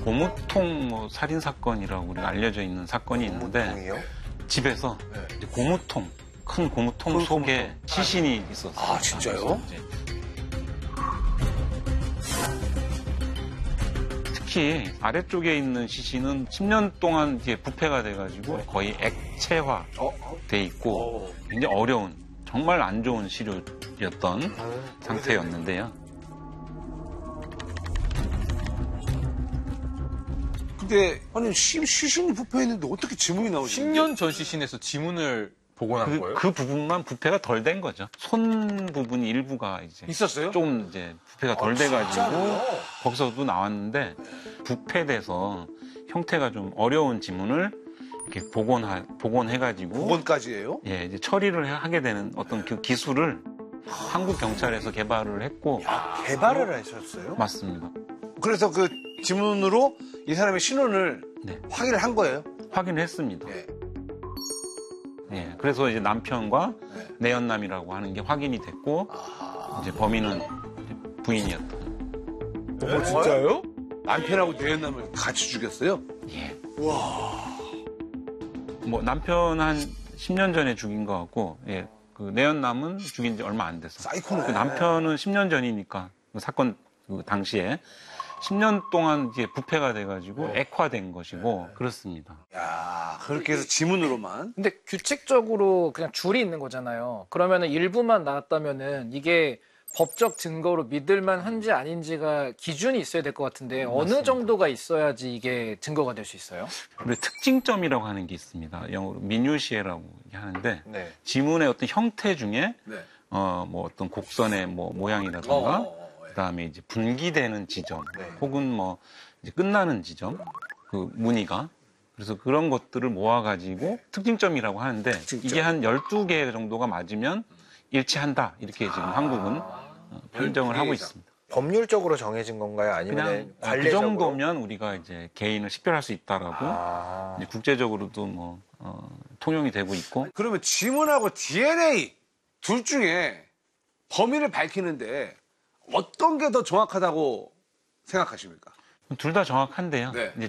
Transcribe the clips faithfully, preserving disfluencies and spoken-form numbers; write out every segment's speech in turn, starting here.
고무통 뭐 살인 사건이라고 우리가 알려져 있는 사건이 있는데 고무통이요? 집에서 네. 이제 고무통, 큰 고무통 속에 고무통. 시신이 있었어요. 아, 진짜요? 특히 아래쪽에 있는 시신은 십 년 동안 이제 부패가 돼가지고 거의 액체화돼 있고 굉장히 어려운, 정말 안 좋은 시료였던 상태였는데요. 근데 아니 시, 시신이 부패했는데 어떻게 지문이 나오지? 십 년 전 시신에서 지문을 복원한 그, 거예요? 그 부분만 부패가 덜 된 거죠. 손 부분이 일부가 이제 있었어요? 좀 이제 부패가 덜 아, 돼가지고 진짜요? 거기서도 나왔는데 부패돼서 형태가 좀 어려운 지문을 이렇게 복원하, 복원해가지고 복원까지 해요? 예, 이제 처리를 하게 되는 어떤 그 기술을 한국 경찰에서 개발을 했고 아, 개발을 하셨어요? 맞습니다. 그래서 그 지문으로 이 사람의 신원을 네. 확인을 한 거예요? 확인을 했습니다. 네. 예, 그래서 이제 남편과 네. 내연남이라고 하는 게 확인이 됐고 아... 이제 범인은 이제 부인이었던. 어, 진짜요? 남편하고 내연남을 같이 죽였어요? 예. 와. 뭐 남편 한 십 년 전에 죽인 것 같고, 예, 그 내연남은 죽인 지 얼마 안 됐어. 사이코네. 그 남편은 십 년 전이니까 그 사건 그 당시에 십 년 동안 이제 부패가 돼가지고 액화된 것이고 그렇습니다. 야, 그렇게 해서 지문으로만. 근데 규칙적으로 그냥 줄이 있는 거잖아요. 그러면은 일부만 나왔다면은 이게 법적 증거로 믿을만 한지 아닌지가 기준이 있어야 될 것 같은데 맞습니다. 어느 정도가 있어야지 이게 증거가 될 수 있어요? 우리 특징점이라고 하는 게 있습니다. 영어로 미뉴시에라고 하는데 네. 지문의 어떤 형태 중에 네. 어, 뭐 어떤 곡선의 뭐 모양이라든가 어, 어, 어, 예. 그다음에 이제 분기되는 지점 네. 혹은 뭐 이제 끝나는 지점 그 무늬가 그래서 그런 것들을 모아가지고 특징점이라고 하는데 특징점. 이게 한 열두 개 정도가 맞으면 일치한다 이렇게 지금 한국은 어, 판정을 하고 있습니다. 법률적으로 정해진 건가요? 아니면 그냥 그 관례적으로? 정도면 우리가 이제 개인을 식별할 수 있다라고 아... 이제 국제적으로도 뭐 어, 통용이 되고 있고 그러면 지문하고 디엔에이 둘 중에 범인을 밝히는데 어떤 게 더 정확하다고 생각하십니까? 둘 다 정확한데요. 네. 이제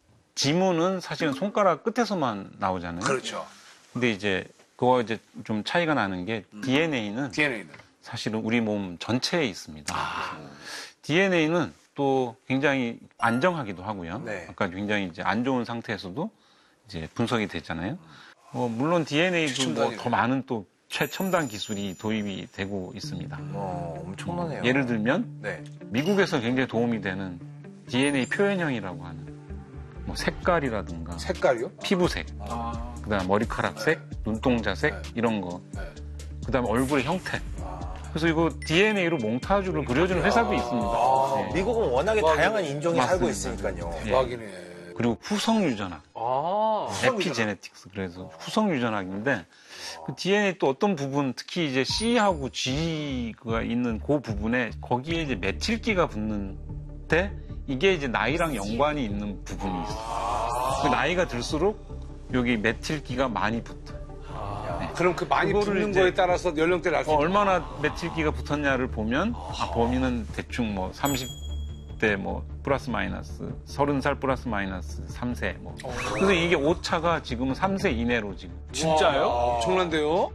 지문은 사실은 손가락 끝에서만 나오잖아요. 그렇죠. 근데 이제 그거 이제 좀 차이가 나는 게 음. 디엔에이는 디엔에이는. 사실은 우리 몸 전체에 있습니다. 아. 디엔에이는 또 굉장히 안정하기도 하고요. 네. 아까 굉장히 이제 안 좋은 상태에서도 이제 분석이 됐잖아요. 어, 물론 디엔에이도 뭐 최첨단이네. 더 많은 또 최첨단 기술이 도입이 되고 있습니다. 어, 엄청나네요. 예를 들면 네. 미국에서 굉장히 도움이 되는 디엔에이 표현형이라고 하는 뭐 색깔이라든가 색깔이요? 피부색, 아... 그다음 머리카락색, 눈동자색 네. 이런 거, 네. 그다음 얼굴의 형태. 아. 그래서 이거 디엔에이로 몽타주를 그려주는 회사도 있습니다. 아, 네. 미국은 워낙에 대박이네. 다양한 인종이 살고 맞습니다. 있으니까요. 예. 대박이네. 그리고 후성 유전학, 아... 에피제네틱스 그래서 후성 유전학인데 그 디엔에이 또 어떤 부분, 특히 이제 C하고 G가 있는 그 부분에 거기에 이제 메틸기가 붙는데 이게 이제 나이랑 연관이 있는 부분이 있어요. 그 나이가 들수록 여기 메틸기가 많이 붙어요. 그럼 그 많이 그거를 붙는 이제 거에 따라서 연령대를 알 수 어, 있는 얼마나 메틸기가 붙었냐를 보면 아, 범인은 대충 뭐 삼십 대 뭐 플러스 마이너스 서른 살 플러스 마이너스 삼 세 뭐. 그래서 이게 오차가 지금은 삼 세 이내로 지금. 진짜요? 엄청난데요?